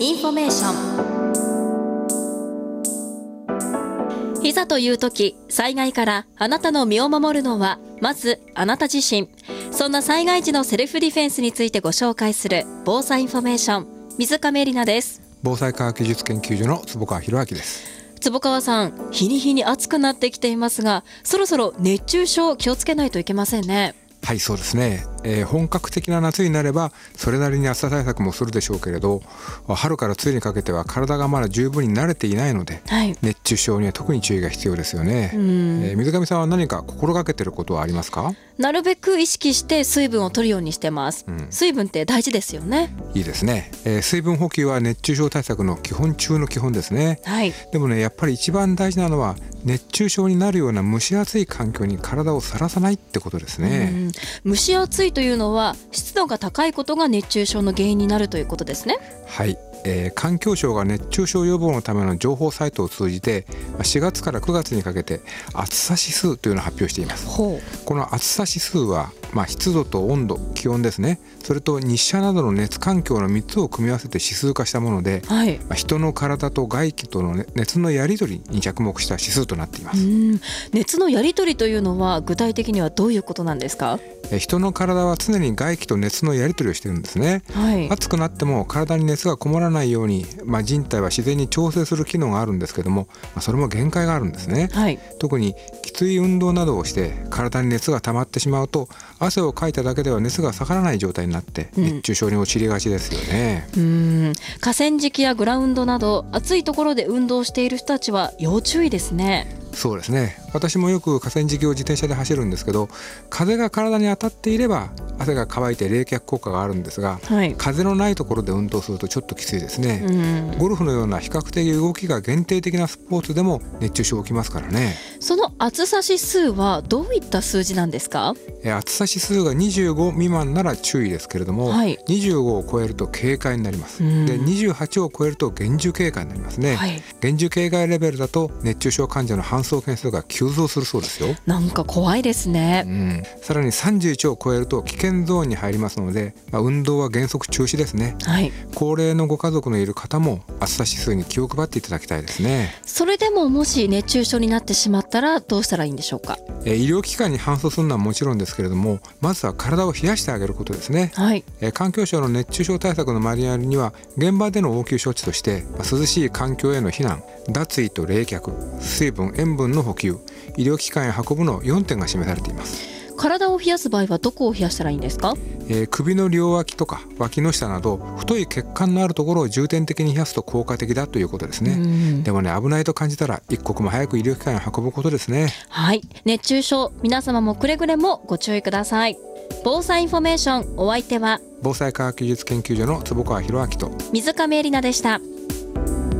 インフォメーション。いざという時、災害からあなたの身を守るのはまずあなた自身。そんな災害時のセルフディフェンスについてご紹介する防災インフォメーション、水亀里奈です。 防災科学技術研究所の坪川博明です。 坪川さん、日に日に暑くなってきていますが、そろそろ熱中症気をつけないといけませんね。 はい、そうですね、本格的な夏になればそれなりに暑さ対策もするでしょうけれど、春から梅雨にかけては体がまだ十分に慣れていないので、熱中症には特に注意が必要ですよね。水上さんは何か心がけていることはありますか？ なるべく意識して水分を取るようにしてます。水分って大事ですよね。 いいですね、水分補給は熱中症対策の基本中の基本ですね。でもね、やっぱり一番大事なのは熱中症になるような蒸し暑い環境に体をさらさないってことですね。 蒸し暑いというのは湿度が高いことが熱中症の原因になるということですね。 はい、環境省が熱中症予防のための情報サイトを通じて4月から9月にかけて暑さ指数というのを発表しています。この暑さ指数は、湿度と温度、気温ですね、それと日射などの熱環境の3つを組み合わせて指数化したもので、人の体と外気との熱のやり取りに着目した指数となっています。 熱のやり取りというのは具体的にはどういうことなんですか？ 人の体は常に外気と熱のやり取りをしているんですね。暑くなっても体に熱がこもらないように、人体は自然に調整する機能があるんですけども、それも限界があるんですね。特にきつい運動などをして体に熱が溜まってしまうと、汗をかいただけでは熱が下がらない状態になって熱中症に陥りがちですよね。 河川敷やグラウンドなど暑いところで運動している人たちは要注意ですね。 そうですね、私もよく河川敷を自転車で走るんですけど、風が体に当たっていれば汗が乾いて冷却効果があるんですが、風のないところで運動するとちょっときついですね。ゴルフのような比較的動きが限定的なスポーツでも熱中症起きますからね。 その暑さ指数はどういった数字なんですか？ 暑さ指数が25未満なら注意ですけれども、25を超えると警戒になります。で、28を超えると厳重警戒になりますね。厳重警戒レベルだと熱中症患者の搬送件数が急増するそうですよ。 なんか怖いですね。 さらに31を超えると危険ゾーンに入りますので、運動は原則中止ですね。高齢のご家族のいる方も暑さ指数に気を配っていただきたいですね。それでももし熱中症になってしまったらどうしたらいいんでしょうか？ 医療機関に搬送するのはもちろんですけれども、まずは体を冷やしてあげることですね。環境省の熱中症対策のマニュアルには現場での応急処置として、涼しい環境への避難、脱衣と冷却、水分塩分の補給、医療機関へ運ぶの4点が示されています。 体を冷やす場合はどこを冷やしたらいいんですか？ 首の両脇とか脇の下など太い血管のあるところを重点的に冷やすと効果的だということですね。でもね、危ないと感じたら一刻も早く医療機関へ運ぶことですね。 熱中症、皆様もくれぐれもご注意ください。防災インフォメーション、お相手は防災科学技術研究所の坪川博明と水亀里奈でした。